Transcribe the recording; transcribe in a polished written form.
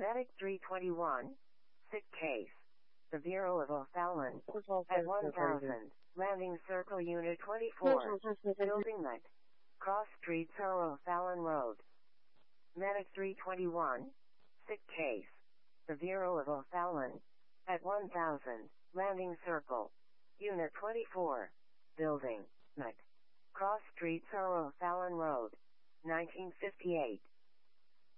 Medic 321. Sick case. The Bureau of O'Fallon. At 1000. Landing Circle Unit 24. Building Met. Cross Street Soro Fallon Road. Medic 321. Sick case. The Bureau of O'Fallon. At 1000. Landing Circle. Unit 24. Building Met. Cross Street Soro Fallon Road. 1958.